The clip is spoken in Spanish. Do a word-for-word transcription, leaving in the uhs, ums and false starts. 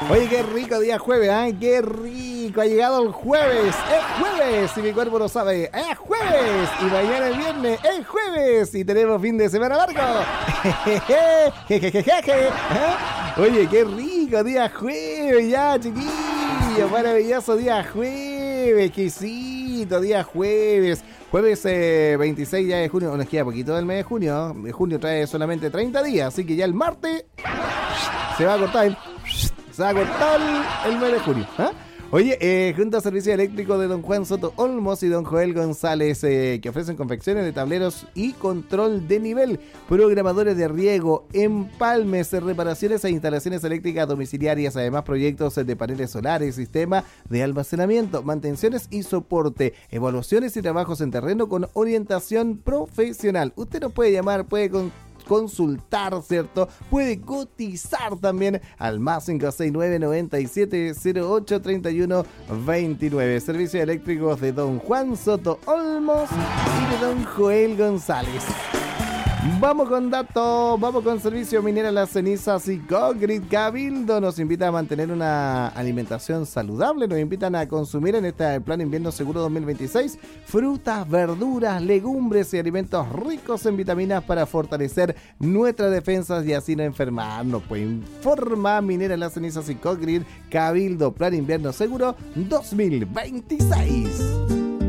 Oye, qué rico día jueves, ¿eh? Qué rico, ha llegado el jueves, es jueves, y mi cuerpo lo sabe, es jueves, y mañana el viernes, es jueves, y tenemos fin de semana largo. Oye, qué rico día jueves, ya, chiquillos, maravilloso día jueves, exquisito día jueves. Jueves eh, veintiséis ya de junio, nos queda poquito del mes de junio, de junio trae solamente treinta días, así que ya el martes se va a cortar, se va a cortar el, el mes de junio. ¿eh? Oye, eh, junto a Servicio Eléctrico de don Juan Soto Olmos y don Joel González, eh, que ofrecen confecciones de tableros y control de nivel, programadores de riego, empalmes, reparaciones e instalaciones eléctricas domiciliarias, además proyectos de paneles solares, sistema de almacenamiento, mantenciones y soporte, evaluaciones y trabajos en terreno con orientación profesional. Usted nos puede llamar, puede con consultar, ¿cierto? Puede cotizar también al más cinco seis nueve, noventa y siete, cero ocho, treinta y uno, veintinueve. Servicios eléctricos de don Juan Soto Olmos y de don Joel González. Vamos con datos, vamos con Servicio Minera Las Cenizas y Cogrid. Cabildo nos invita a mantener una alimentación saludable, nos invitan a consumir en este plan invierno seguro dos mil veintiséis frutas, verduras, legumbres y alimentos ricos en vitaminas para fortalecer nuestras defensas y así no enfermarnos. Pues informa Minera Las Cenizas y Cogrid, Cabildo, plan invierno seguro dos mil veintiséis.